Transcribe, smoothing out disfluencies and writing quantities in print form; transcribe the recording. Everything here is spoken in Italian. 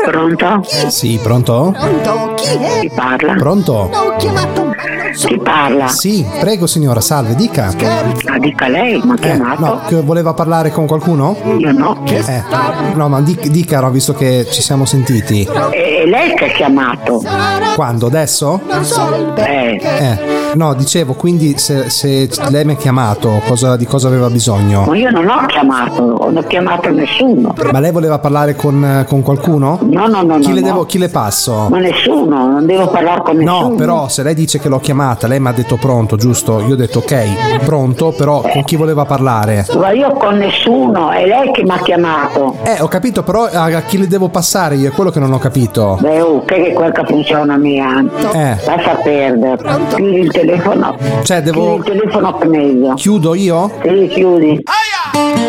Pronto? Sì, pronto? Pronto? Chi è? Chi parla? Pronto? Ho chiamato ma non so. Chi parla? Sì, prego signora, salve, dica. Ah, dica lei, mi ha chiamato? No, che voleva parlare con qualcuno? Io no. No, ma dica, no, visto che ci siamo sentiti. È lei che ha chiamato? Quando? Adesso? Non so il perché. No, dicevo, quindi se lei mi ha chiamato, di cosa aveva bisogno? Ma io non ho chiamato, non ho chiamato nessuno. Ma lei voleva parlare con qualcuno? No. Chi le passo? Ma nessuno, non devo parlare con nessuno. No, però se lei dice che l'ho chiamata, lei mi ha detto pronto, giusto? Io ho detto ok, pronto, però con chi voleva parlare? Ma io con nessuno, è lei che mi ha chiamato. Ho capito, però a chi le devo passare io? È quello che non ho capito. Beh, che è quel che funziona mia. Lascia perdere. Chiudi il telefono. Cioè, Chiudi il telefono per meglio. Chiudo io? Sì, chiudi.